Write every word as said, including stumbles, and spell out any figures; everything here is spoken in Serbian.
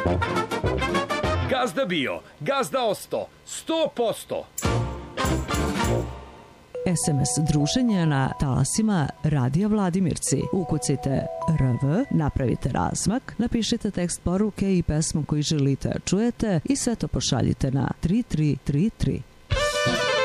Gazda bio, gazda osto, sto posto. es em es druženje na talasima Radija Vladimirci. Ukucite R V, napravite razmak, napišite tekst poruke i pesmu koju želite čujete i sve to pošaljite na tri tri tri tri.